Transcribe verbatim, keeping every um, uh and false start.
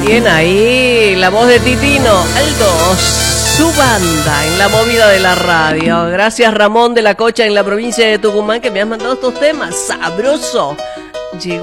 Bien ahí, la voz de Titino, Aldo, su banda en la movida de la radio. Gracias Ramón de la Cocha en la provincia de Tucumán que me has mandado estos temas. Sabroso. Llegó